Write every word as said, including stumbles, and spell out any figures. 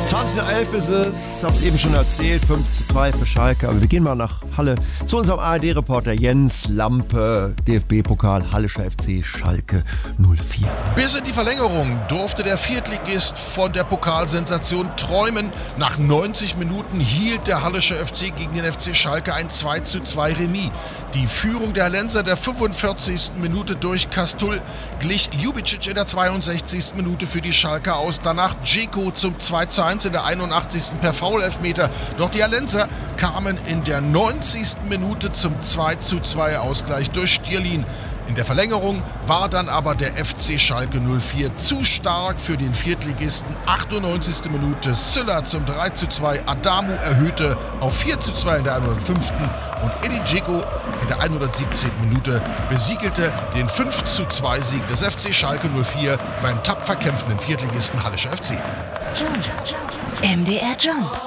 zwanzig Uhr elf ist es, hab's eben schon erzählt, fünf zu zwei für Schalke. Aber wir gehen mal nach Halle zu unserem A R D-Reporter Jens Lampe, D F B-Pokal, Hallischer F C, Schalke null vier. Bis in die Verlängerung durfte der Viertligist von der Pokalsensation träumen. Nach neunzig Minuten hielt der Hallische F C gegen den F C Schalke ein zwei zu zwei Remis. Die Führung der Hallenser der fünfundvierzigsten Minute durch Kastul glich Ljubicic in der zweiundsechzigsten Minute für die Schalker aus. Danach Dzeko zum zwei zu eins in der einundachtzigsten per Foul-Elfmeter. Doch die Hallenser kamen in der neunzigsten Minute zum zwei zu zwei Ausgleich durch Stierlin. In der Verlängerung war dann aber der F C Schalke null vier zu stark für den Viertligisten. achtundneunzigste Minute Sylla zum drei zu zwei. Adamu erhöhte auf vier zu zwei in der hundertfünften und Edin Dzeko in der hundertsiebzehnten Minute besiegelte den fünf zu zwei Sieg des F C Schalke null vier beim tapfer kämpfenden Viertligisten Hallischer F C. M D R Jump.